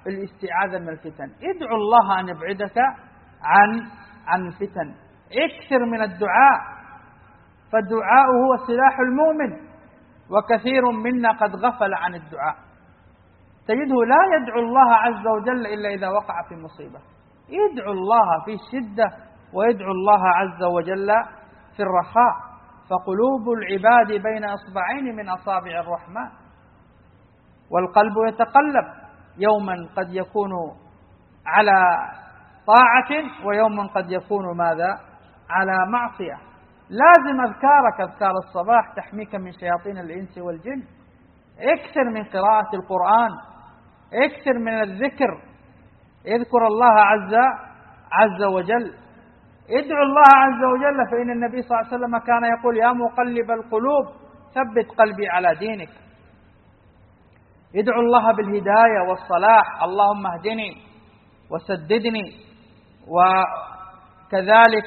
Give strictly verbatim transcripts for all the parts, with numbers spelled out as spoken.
الاستعاذة من الفتن. ادعو الله أن يبعدك عن عن الفتن. اكثر من الدعاء، فالدعاء هو سلاح المؤمن، وكثير منا قد غفل عن الدعاء. تجده لا يدعو الله عز وجل إلا إذا وقع في مصيبة. يدعو الله في الشدة ويدعو الله عز وجل في الرخاء. فقلوب العباد بين أصبعين من أصابع الرحمن، والقلب يتقلب، يوما قد يكون على طاعة ويوما قد يكون ماذا؟ على معصية. لازم أذكارك، أذكار الصباح تحميك من شياطين الإنس والجن. اكثر من قراءة القرآن، اكثر من الذكر، اذكر الله عز عز وجل. ادعو الله عز وجل، فإن النبي صلى الله عليه وسلم كان يقول: يا مقلب القلوب ثبت قلبي على دينك. ادعو الله بالهداية والصلاح، اللهم اهدني وسددني. وكذلك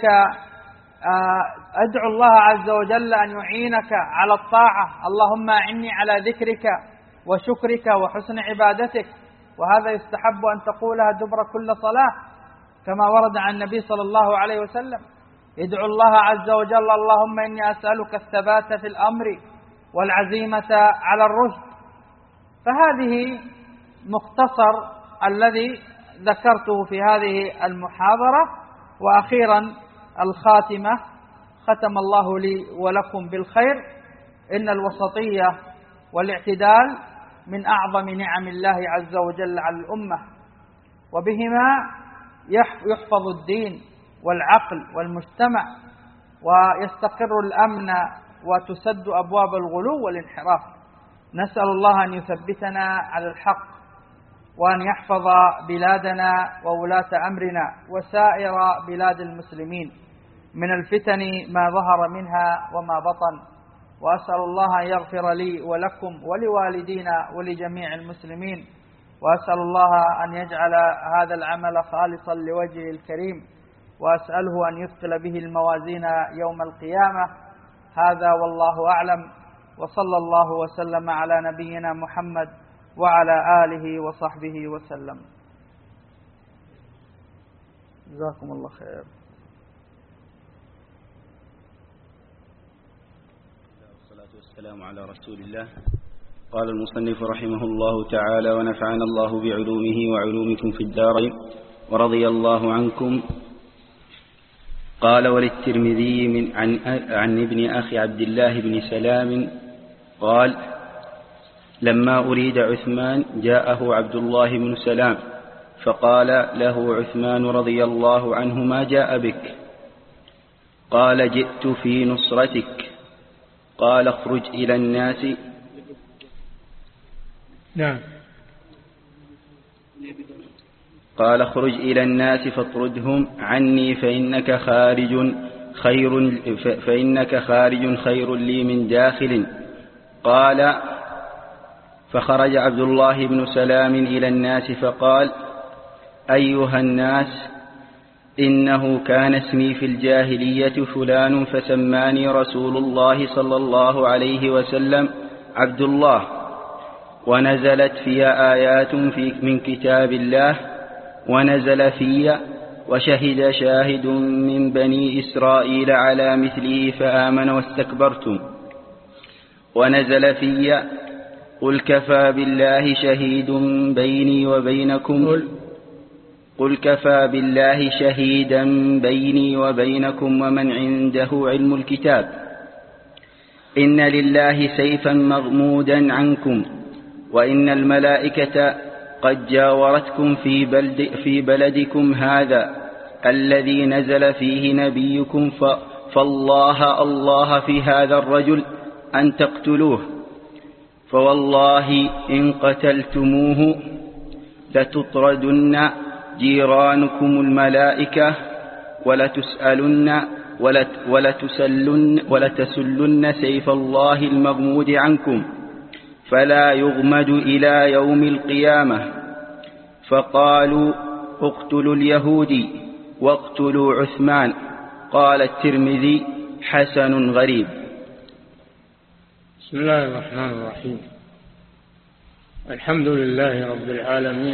ادعو الله عز وجل أن يعينك على الطاعة، اللهم أعني على ذكرك وشكرك وحسن عبادتك. وهذا يستحب أن تقولها دبر كل صلاة كما ورد عن النبي صلى الله عليه وسلم. ادعو الله عز وجل: اللهم إني أسألك الثبات في الأمر والعزيمة على الرشد. فهذه مختصر الذي ذكرته في هذه المحاضرة. وأخيرا الخاتمة، ختم الله لي ولكم بالخير. إن الوسطية والاعتدال من أعظم نعم الله عز وجل على الأمة، وبهما يحفظ الدين والعقل والمجتمع، ويستقر الأمن، وتسد أبواب الغلو والانحراف. نسأل الله أن يثبتنا على الحق، وأن يحفظ بلادنا وولاة أمرنا وسائر بلاد المسلمين من الفتن ما ظهر منها وما بطن. وأسأل الله أن يغفر لي ولكم ولوالدينا ولجميع المسلمين. وأسأل الله أن يجعل هذا العمل خالصا لوجهه الكريم، وأسأله أن يثقل به الموازين يوم القيامة. هذا والله أعلم، وصلى الله وسلم على نبينا محمد وعلى آله وصحبه وسلم. جزاكم الله خير. والصلاة والسلام على رسول الله. قال المصنف رحمه الله تعالى: ونفعنا الله بعلومه وعلومكم في الدارين ورضي الله عنكم. قال: وللترمذي من عن, عن ابن أخي عبد الله بن سلام قال: لما أريد عثمان جاءه عبد الله بن سلام فقال له عثمان رضي الله عنه: ما جاء بك؟ قال: جئت في نصرتك. قال: اخرج إلى الناس. نعم. قال: اخرج إلى الناس فاطردهم عني فإنك خارج خير فإنك خارج خير لي من داخل. قال: فخرج عبد الله بن سلام إلى الناس فقال: أيها الناس، إنه كان اسمي في الجاهلية فلان، فسماني رسول الله صلى الله عليه وسلم عبد الله، ونزلت في آيات في من كتاب الله، ونزل في وشهد شاهد من بني إسرائيل على مثله فآمن واستكبرتم، ونزل في قل كفى بالله شهيد بيني وبينكم قل كفى بالله شهيدا بيني وبينكم ومن عنده علم الكتاب، إن لله سيفا مغمودا عنكم، وإن الملائكة قد جاورتكم في, بلد في بلدكم هذا الذي نزل فيه نبيكم، فالله الله في هذا الرجل أن تقتلوه، فوالله إن قتلتموه لتطردن جيرانكم الملائكة ولتسألن ولتسلن, ولتسلن سيف الله المغمود عنكم، فلا يغمد إلى يوم القيامة. فقالوا: اقتلوا اليهودي واقتلوا عثمان. قال الترمذي: حسن غريب. بسم الله الرحمن الرحيم. الحمد لله رب العالمين.